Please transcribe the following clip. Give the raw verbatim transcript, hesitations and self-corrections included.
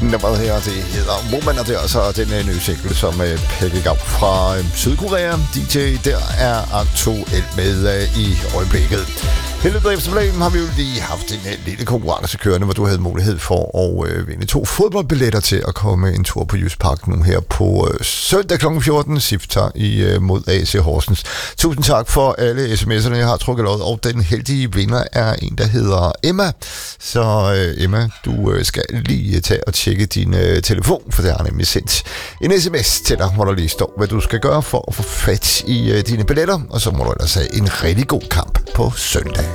Nummeret her, det hedder Woman, og det er også den uh, nye single, som uh, Peggy Gau fra uh, Sydkorea. D J der er aktuel med uh, i øjeblikket. Hele løbet af eftermiddagen har vi jo lige haft en uh, lille konkurrence kørende, hvor du havde mulighed for at uh, vinde to fodboldbilletter til at komme en tur på Jysk Park nu her på uh, søndag klokken fjorten. Sifter i uh, mod A C Horsens. Tusind tak for alle sms'erne, jeg har trukket lod, og den heldige vinder er en, der hedder Emma. Så uh, Emma, du uh, skal lige tage og tjekke din uh, telefon, for der har nemlig sendt en sms til dig, hvor der lige står, hvad du skal gøre for at få fat i uh, dine billetter, og så må du ellers have en rigtig god kamp på søndag.